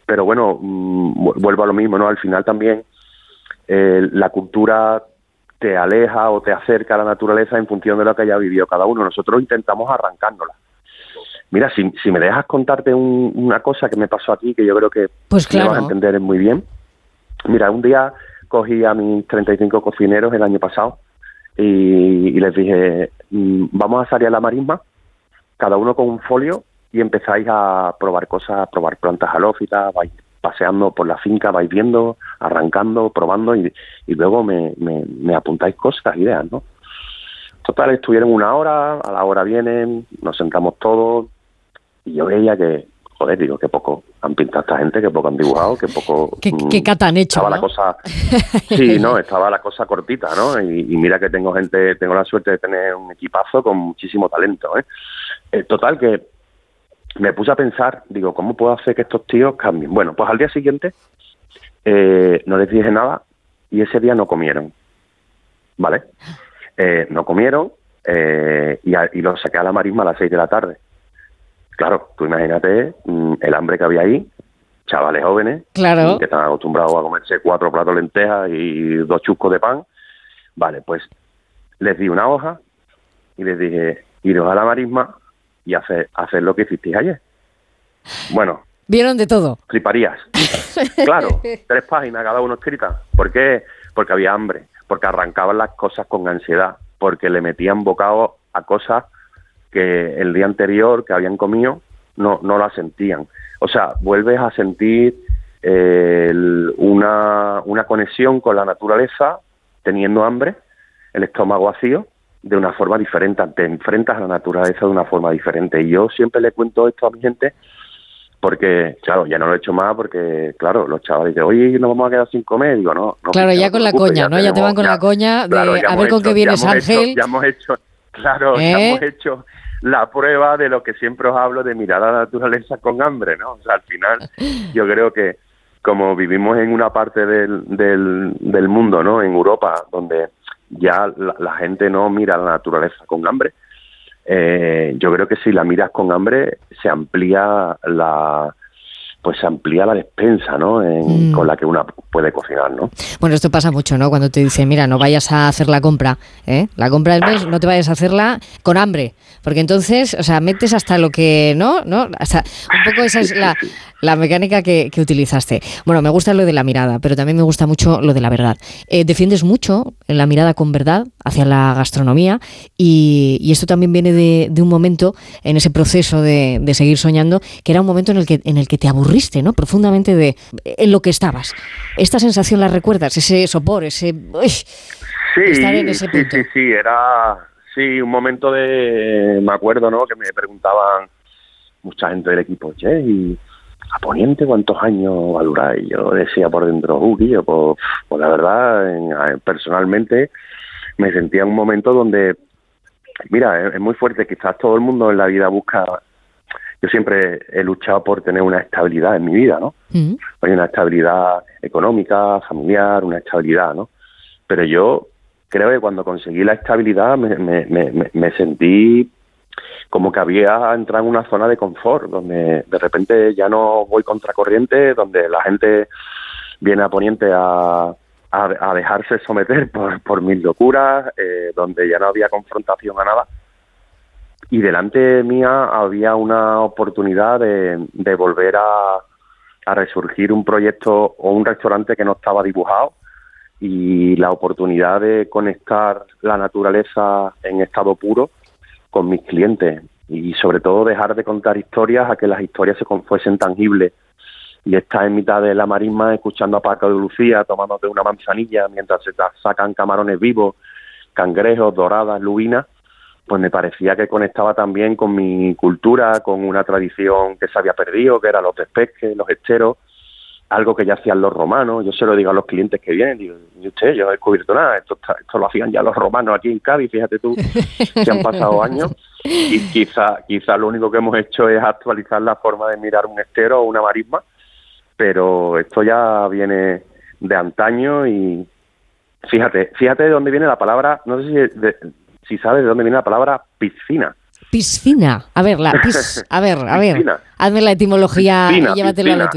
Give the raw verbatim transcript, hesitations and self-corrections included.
pero bueno, mmm, vuelvo a lo mismo, ¿no? Al final también eh, la cultura te aleja o te acerca a la naturaleza en función de lo que haya vivido cada uno. Nosotros intentamos arrancárnosla. Mira, si, si me dejas contarte un, una cosa que me pasó aquí, que yo creo que pues claro. me vas a entender muy bien. Mira, un día cogí a mis treinta y cinco cocineros el año pasado y, y les dije, vamos a salir a la marisma, cada uno con un folio, y empezáis a probar cosas, a probar plantas halófitas, vais paseando por la finca, vais viendo, arrancando, probando, y, y luego me, me, me apuntáis cosas, ideas, ¿no? Total, estuvieron una hora, a la hora vienen, nos sentamos todos, y yo veía que, joder, digo, qué poco han pintado esta gente, qué poco han dibujado, qué poco... ¿Qué, qué cata han hecho, estaba ¿no? la cosa, sí, no, estaba la cosa cortita, ¿no? Y, y mira que tengo gente, tengo la suerte de tener un equipazo con muchísimo talento, ¿eh? Eh, total, que me puse a pensar, digo, ¿cómo puedo hacer que estos tíos cambien? Bueno, pues al día siguiente eh, no les dije nada y ese día no comieron, ¿vale? Eh, no comieron eh, y, a, y los saqué a la marisma a las seis de la tarde. Claro, tú imagínate mmm, el hambre que había ahí, chavales jóvenes, claro, que están acostumbrados a comerse cuatro platos de lentejas y dos chuscos de pan. Vale, pues les di una hoja y les dije, iros a la marisma y hacer, hacer lo que hicisteis ayer. Bueno. Vieron de todo. Fliparías. Claro, tres páginas cada uno escritas. ¿Por qué? Porque había hambre, porque arrancaban las cosas con ansiedad, porque le metían bocado a cosas que el día anterior que habían comido no, no las sentían. O sea, vuelves a sentir eh, el, una, una conexión con la naturaleza teniendo hambre, el estómago vacío, de una forma diferente, te enfrentas a la naturaleza de una forma diferente. Y yo siempre le cuento esto a mi gente porque, claro, ya no lo he hecho más porque, claro, los chavales dicen, oye, nos vamos a quedar sin comer. Digo, no. no claro, ya no con la preocupes, coña, ya ¿no? tenemos, ya te van con ya, la coña de claro, a ver hecho, con qué vienes, ya Ángel. Hecho, ya hemos hecho, claro, ¿Eh? ya hemos hecho la prueba de lo que siempre os hablo de mirar a la naturaleza con hambre, ¿no? O sea, al final, yo creo que como vivimos en una parte del, del, del mundo, ¿no? En Europa, donde ya la, la gente no mira a la naturaleza con hambre, eh, yo creo que si la miras con hambre se amplía la pues se amplía la despensa, ¿no? En, mm. con la que una puede cocinar, ¿no? Bueno, esto pasa mucho, ¿no? Cuando te dicen, mira, no vayas a hacer la compra, ¿eh? La compra del mes, no te vayas a hacerla con hambre, porque entonces, o sea, metes hasta lo que, ¿no? ¿no? Hasta un poco esa es la, la mecánica que, que utilizaste. Bueno, me gusta lo de la mirada, pero también me gusta mucho lo de la verdad. Eh, defiendes mucho la mirada con verdad hacia la gastronomía y, y esto también viene de, de un momento en ese proceso de, de seguir soñando, que era un momento en el que, en el que te aburriste, ¿no? Profundamente de en lo que estabas. ¿Esta sensación la recuerdas? Ese sopor, ese... Uy, sí, estar en ese punto. sí, sí, sí, era... Sí, un momento de... Me acuerdo, ¿no? Que me preguntaban mucha gente del equipo, che, y a Poniente, ¿cuántos años va a durar? Y yo decía por dentro, uh, yo, pues, pues la verdad, en, personalmente, me sentía en un momento donde... Mira, es, es muy fuerte, quizás todo el mundo en la vida busca... Yo siempre he luchado por tener una estabilidad en mi vida, ¿no? Uh-huh. Hay una estabilidad económica, familiar, una estabilidad, ¿no? Pero yo creo que cuando conseguí la estabilidad me, me, me, me sentí como que había entrado en una zona de confort, donde de repente ya no voy contracorriente, donde la gente viene a Poniente a, a, a dejarse someter por, por mis locuras, eh, donde ya no había confrontación a nada. Y delante mía había una oportunidad de, de volver a, a resurgir un proyecto o un restaurante que no estaba dibujado y la oportunidad de conectar la naturaleza en estado puro con mis clientes y sobre todo dejar de contar historias a que las historias se fuesen tangibles y estar en mitad de la marisma escuchando a Paco de Lucía tomándote una manzanilla mientras se sacan camarones vivos, cangrejos, doradas, lubinas. Pues me parecía que conectaba también con mi cultura, con una tradición que se había perdido, que eran los despesques, los esteros, algo que ya hacían los romanos. Yo se lo digo a los clientes que vienen, digo, y usted, yo no he descubierto nada, esto, esto lo hacían ya los romanos aquí en Cádiz, fíjate tú, que han pasado años, y quizá, quizá lo único que hemos hecho es actualizar la forma de mirar un estero o una marisma, pero esto ya viene de antaño y fíjate, fíjate de dónde viene la palabra, no sé si... De, si sabes de dónde viene la palabra piscina. Piscina. A ver, la pis, a ver, a ver. Hazme la etimología piscina, y llévatelo a lo tuyo.